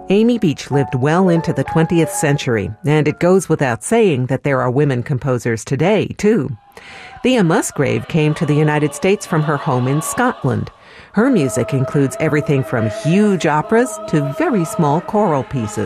Amy Beach lived well into the 20th century, and it goes without saying that there are women composers today, too. Thea Musgrave came to the United States from her home in Scotland. Her music includes everything from huge operas to very small choral pieces.